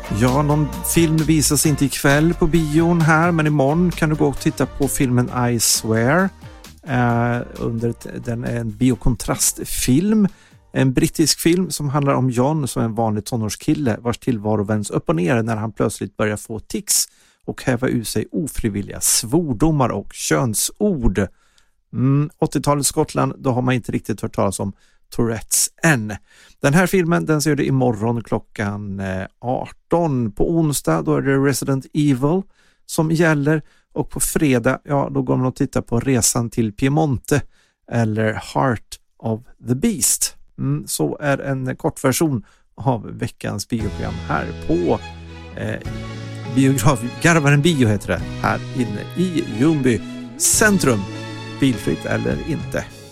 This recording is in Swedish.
Ja, någon film visas inte ikväll på bion här, men imorgon kan du gå och titta på filmen I Swear. Den är en biokontrastfilm. En brittisk film som handlar om John som är en vanlig tonårskille vars tillvaro vänds upp och ner när han plötsligt börjar få tics och häva ur sig ofrivilliga svordomar och könsord. 80-talets Skottland, då har man inte riktigt hört talas om Tourettes än. Den här filmen, den ser du imorgon klockan 18. På onsdag då är det Resident Evil som gäller, och på fredag, ja, då går man och tittar på Resan till Piemonte eller Heart of the Beast. Så är en kortversion av veckans bioprogram här på biograf Garvaren Bio heter det, här inne i Ljungby centrum. Bilfritt eller inte.